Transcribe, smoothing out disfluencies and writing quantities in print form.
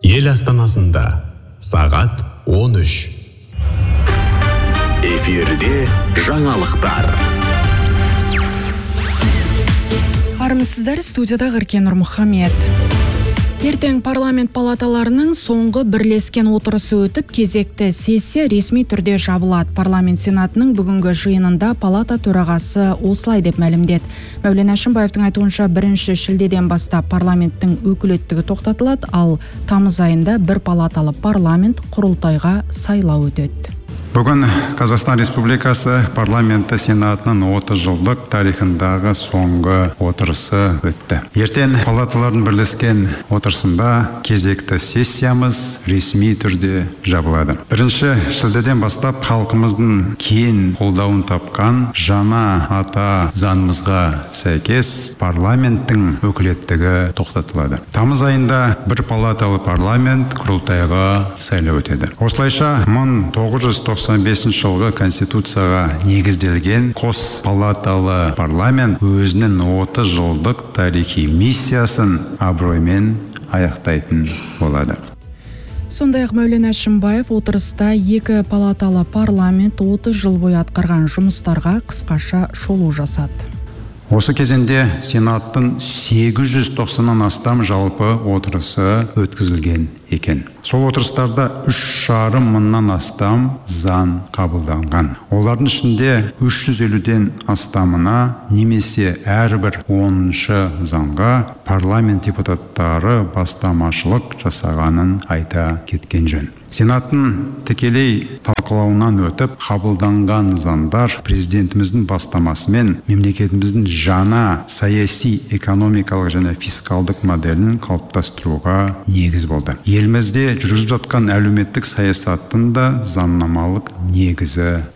Ел астанасында сағат 13. Эфирде жаңалықтар. Армысыздар, студияда Ғыркен Нұрмұхамед. Ертең парламент палаталарының соңғы бірлескен отырысы өтіп, кезекті сессия ресми түрде жабылады. Парламент сенатының бүгінгі жиынында палата төрағасы осылай деп мәлімдеді. Мәулен Әшімбаевтың айтуынша 1 шілдеден бастап парламенттің өкілеттігі тоқтатылады, ал тамыз айында бір палаталы парламент құрылтайға сайлау өтеді. Бүгін Қазақстан Республикасы парламенті сенатының 30 жылдық тарихындағы соңғы отырысы өтті. Ертең палаталардың бірлескен отырысында кезекті сессиямыз ресми түрде жабылады. 1 шілдеден бастап халқымыздың кең қолдауын тапқан жаңа ата заңымызға сәйкес парламенттің өкілеттігі тоқтатылады. Тамыз айында бір палаталы парламент құрылтайға сайлау өтеді. Осылайша 1995 жылғы Конституцияға негізделген қос палаталы парламент өзінің 30 жылдық тарихи миссиясын абыроймен аяқтайтын болады. Сондай-ақ Мәулен Әшімбаев отырыста екі палаталы парламент 30 жыл бойы атқарған жұмыстарға қысқаша шолу жасады. Осы кезеңде Сенаттың 890-нан астам жалпы отырысы өткізілген екен. Сол отырыстарда 3,5 мыңнан астам заң қабылданған. Олардың ішінде 350-ден астамына немесе әрбір 10-шы заңға парламент депутаттары бастамашылық жасағанын айта кеткен жөн. Сенаттың тікелей талқылауынан өтіп қабылданған заңдар президентіміздің бастамасымен мемлекетіміздің жаңа саяси, экономикалық және фискалдық моделін қалыптастыруға негіз болды. Елімізде жүргізіп жатқан әлеуметтік саясаттың да заңнамалық негізі